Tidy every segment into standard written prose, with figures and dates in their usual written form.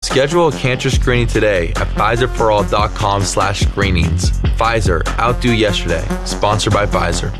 Schedule a cancer screening today at PfizerForAll.com/screenings. Pfizer, outdo yesterday. Sponsored by Pfizer.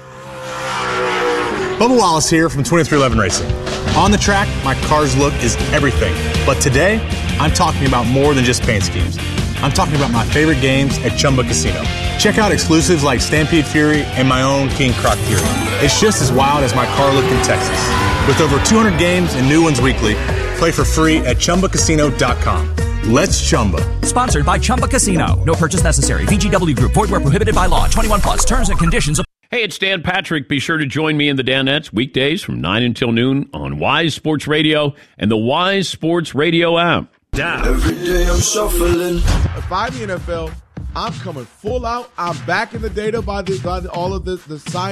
Bubba Wallace here from 2311 Racing. On the track, my car's look is everything. But today, I'm talking about more than just paint schemes. I'm talking about my favorite games at Chumba Casino. Check out exclusives like Stampede Fury and my own King Croc Fury. It's just as wild as my car look in Texas. With over 200 games and new ones weekly, play for free at ChumbaCasino.com. Let's Chumba. Sponsored by Chumba Casino. No purchase necessary. VGW Group. Void where prohibited by law. 21 plus. Terms and conditions. Hey, it's Dan Patrick. Be sure to join me in the Danettes weekdays from 9 until noon on Wise Sports Radio and the Wise Sports Radio app. Every day I'm shuffling. If I'm the NFL, I'm coming full out. I'm backing the data by all of the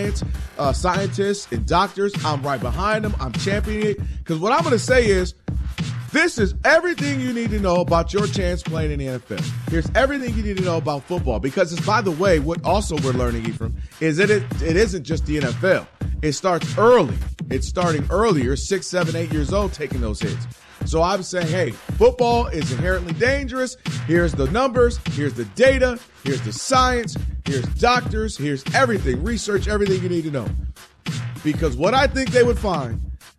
scientists and doctors. I'm right behind them. I'm championing it. Because what I'm going to say is, this is everything you need to know about your chance playing in the NFL. Here's everything you need to know about football. Because it's, by the way, what also we're learning, Ephraim, is that it isn't just the NFL. It starts early. It's starting earlier, 6, 7, 8 years old, taking those hits. So I'm saying, hey, football is inherently dangerous. Here's the numbers. Here's the data. Here's the science. Here's doctors. Here's everything. Research everything you need to know. Because what I think they would find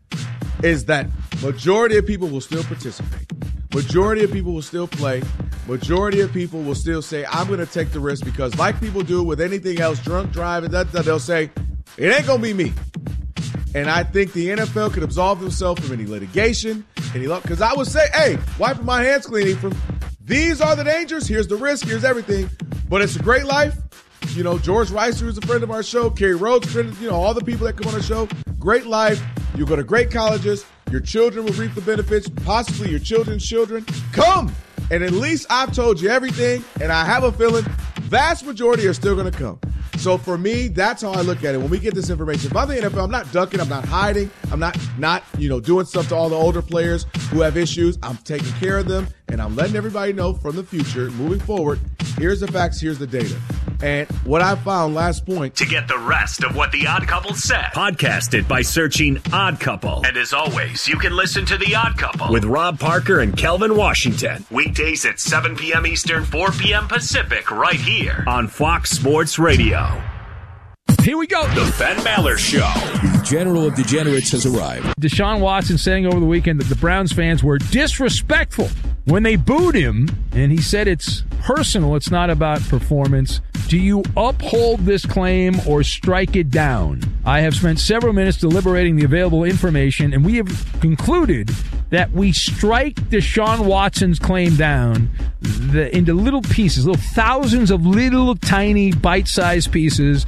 is that majority of people will still participate. Majority of people will still play. Majority of people will still say, I'm going to take the risk because like people do with anything else, drunk driving, they'll say, it ain't going to be me. And I think the NFL could absolve themselves from any litigation, because I would say, hey, wiping my hands clean from these are the dangers. Here's the risk. Here's everything. But it's a great life. You know, George Rice, who's a friend of our show, Kerry Rhodes, friend, all the people that come on our show. Great life. You go to great colleges. Your children will reap the benefits, possibly your children's children. Come. And at least I've told you everything, and I have a feeling vast majority are still going to come. So for me, that's how I look at it. When we get this information, if I'm the NFL, I'm not ducking, I'm not hiding, I'm not doing stuff to all the older players who have issues. I'm taking care of them, and I'm letting everybody know from the future, moving forward, here's the facts, here's the data. And what I found, last point. To get the rest of what The Odd Couple said, podcast it by searching Odd Couple. And as always, you can listen to The Odd Couple with Rob Parker and Kelvin Washington. Weekdays at 7 p.m. Eastern, 4 p.m. Pacific, right here on Fox Sports Radio. Here we go. The Ben Maller Show. The General of Degenerates has arrived. Deshaun Watson saying over the weekend that the Browns fans were disrespectful when they booed him, and he said it's personal, it's not about performance. Do you uphold this claim or strike it down? I have spent several minutes deliberating the available information, and we have concluded that we strike Deshaun Watson's claim down into little pieces, little thousands of little tiny bite-sized pieces.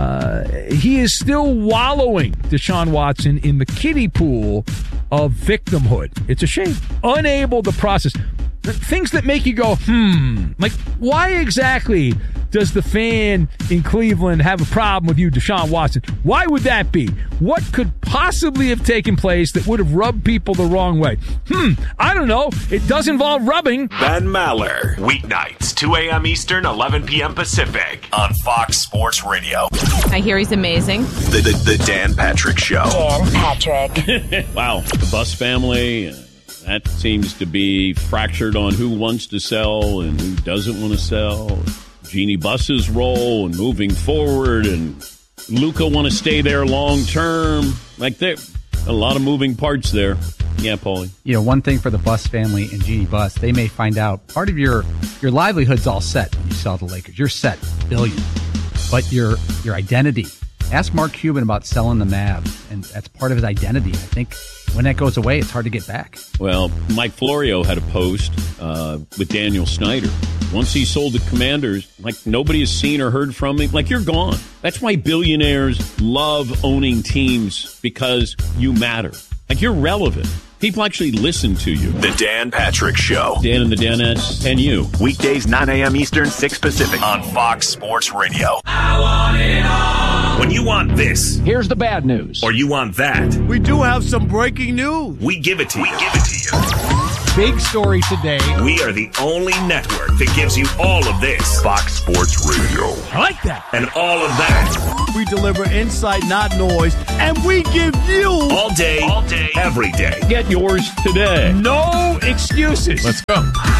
He is still wallowing, Deshaun Watson, in the kiddie pool of victimhood. It's a shame. Unable to process things that make you go, like, why exactly does the fan in Cleveland have a problem with you, Deshaun Watson? Why would that be? What could possibly have taken place that would have rubbed people the wrong way? I don't know. It does involve rubbing. Ben Maller, weeknights, 2 a.m. Eastern, 11 p.m. Pacific on Fox Sports Radio. I hear he's amazing. The Dan Patrick Show. Dan Patrick. Wow, the Buss family, that seems to be fractured on who wants to sell and who doesn't want to sell. Jeannie Buss's role and moving forward, and Luka want to stay there long term. Like, there a lot of moving parts there. Yeah, Paulie. One thing for the Buss family and Jeannie Buss, they may find out part of your livelihood's all set when you sell the Lakers. You're set, billion. But your identity. Ask Mark Cuban about selling the Mavs, and that's part of his identity. I think when that goes away, it's hard to get back. Well, Mike Florio had a post with Daniel Snyder. Once he sold the Commanders, like, nobody has seen or heard from him. Like, you're gone. That's why billionaires love owning teams, because you matter. Like, you're relevant. People actually listen to you. The Dan Patrick Show. Dan and the Danettes and you. Weekdays, 9 a.m. Eastern, 6 Pacific on Fox Sports Radio. I want it all. When you want this. Here's the bad news. Or you want that. We do have some breaking news. We give it to you. big story today. We are the only network that gives you all of this. Fox Sports Radio. I like that. And all of that. We deliver insight, not noise, and we give you all day, every day. Get yours today. No excuses. Let's go.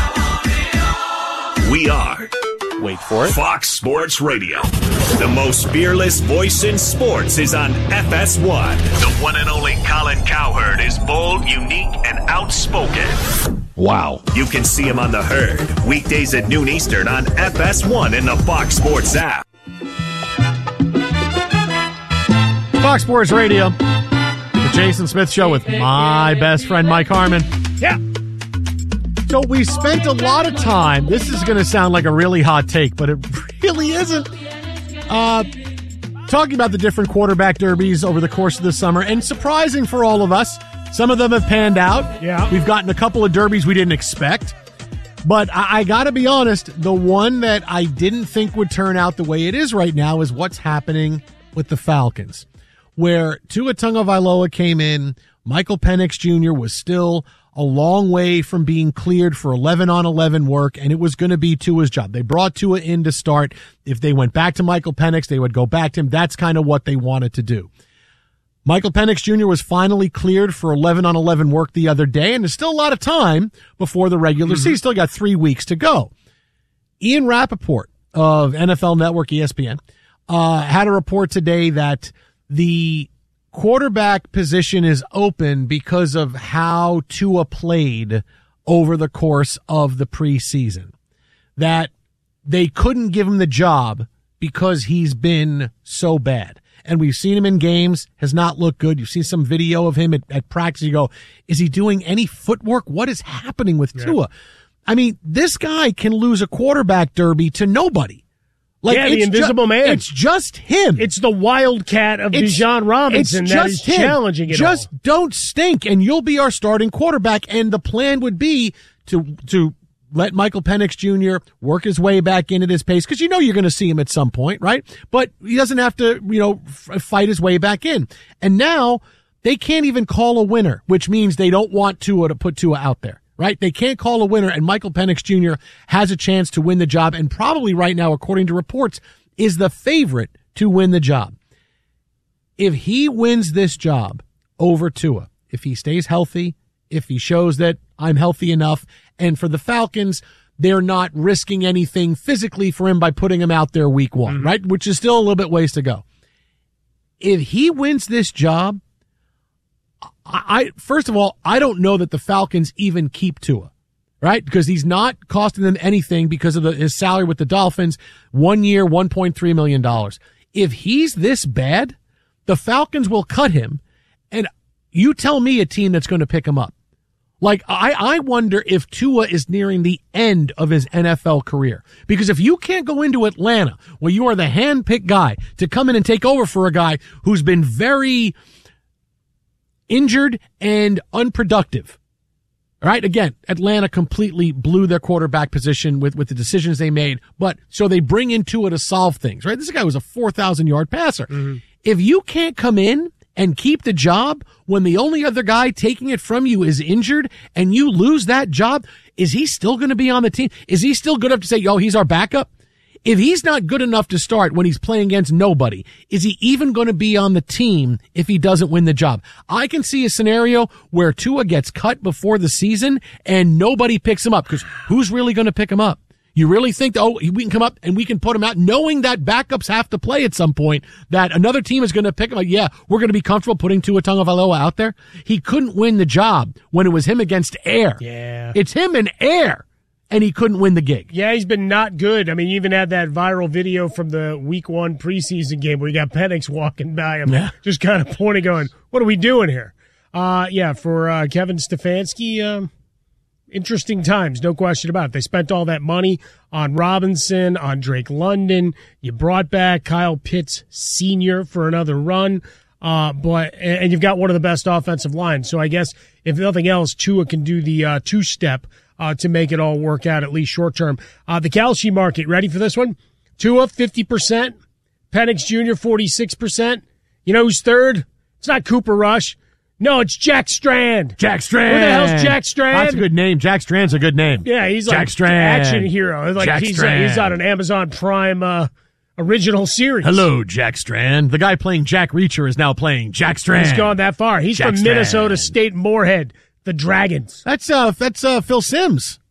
We are, wait for it, Fox Sports Radio. The most fearless voice in sports is on FS1. The one and only Colin Cowherd is bold, unique, and outspoken. Wow. You can see him on The Herd, weekdays at noon Eastern on FS1 and the Fox Sports app. Fox Sports Radio, the Jason Smith Show with my best friend Mike Harmon. Yeah. So we spent a lot of time, this is going to sound like a really hot take, but it really isn't, talking about the different quarterback derbies over the course of the summer, and surprising for all of us, some of them have panned out. Yeah. We've gotten a couple of derbies we didn't expect. But I got to be honest, the one that I didn't think would turn out the way it is right now is what's happening with the Falcons, where Tua Tagovailoa came in, Michael Penix Jr. was still a long way from being cleared for 11-on-11 work, and it was going to be Tua's job. They brought Tua in to start. If they went back to Michael Penix, they would go back to him. That's kind of what they wanted to do. Michael Penix Jr. was finally cleared for 11-on-11 work the other day, and there's still a lot of time before the regular season. Still got 3 weeks to go. Ian Rappaport of NFL Network, ESPN, had a report today that the quarterback position is open because of how Tua played over the course of the preseason. That they couldn't give him the job because he's been so bad. And we've seen him in games, has not looked good. You've seen some video of him at practice. You go, is he doing any footwork? What is happening with Tua? I mean, this guy can lose a quarterback derby to nobody. Like, the invisible man. It's just him. It's the wildcat of Bijan Robinson that is challenging it all. Don't stink, and you'll be our starting quarterback. And the plan would be to let Michael Penix Jr. work his way back in at his pace, because you know you're going to see him at some point, right? But he doesn't have to, fight his way back in. And now they can't even call a winner, which means they don't want Tua to put Tua out there. Right? They can't call a winner, and Michael Penix Jr. has a chance to win the job, and probably right now, according to reports, is the favorite to win the job. If he wins this job over Tua, if he stays healthy, if he shows that I'm healthy enough, and for the Falcons, they're not risking anything physically for him by putting him out there week one, right? Which is still a little bit ways to go. If he wins this job, first of all, I don't know that the Falcons even keep Tua, right? Because he's not costing them anything because of his salary with the Dolphins. 1 year, $1.3 million. If he's this bad, the Falcons will cut him. And you tell me a team that's going to pick him up. Like, I wonder if Tua is nearing the end of his NFL career. Because if you can't go into Atlanta, where you are the hand-picked guy to come in and take over for a guy who's been very injured and unproductive. All right. Again, Atlanta completely blew their quarterback position with the decisions they made. But so they bring in Tua to solve things, right? This guy was a 4,000-yard passer. If you can't come in and keep the job when the only other guy taking it from you is injured and you lose that job, is he still going to be on the team? Is he still good enough to say, he's our backup? If he's not good enough to start when he's playing against nobody, is he even going to be on the team if he doesn't win the job? I can see a scenario where Tua gets cut before the season and nobody picks him up, because who's really going to pick him up? You really think, we can come up and we can put him out, knowing that backups have to play at some point, that another team is going to pick him up? Yeah, we're going to be comfortable putting Tua Tagovailoa out there. He couldn't win the job when it was him against air. Yeah. It's him and air. And he couldn't win the gig. Yeah, he's been not good. I mean, you even had that viral video from the week 1 preseason game where you got Penix walking by him, just kind of pointing, going, what are we doing here? For Kevin Stefanski, interesting times, no question about it. They spent all that money on Robinson, on Drake London. You brought back Kyle Pitts Sr. for another run. And you've got one of the best offensive lines. So I guess, if nothing else, Tua can do the two-step to make it all work out, at least short term. The Kalshi market, ready for this one? Tua, 50%. Penix Jr., 46%. You know who's third? It's not Cooper Rush. No, it's Jack Strand. Jack Strand. Who the hell's Jack Strand? That's a good name. Jack Strand's a good name. Yeah, he's Jack like Strand. action hero. Like Jack he's Strand. on an Amazon Prime original series. Hello, Jack Strand. The guy playing Jack Reacher is now playing Jack Strand. He's gone that far. He's Jack from Strand. Minnesota State Moorhead, the Dragons. That's Phil Simms.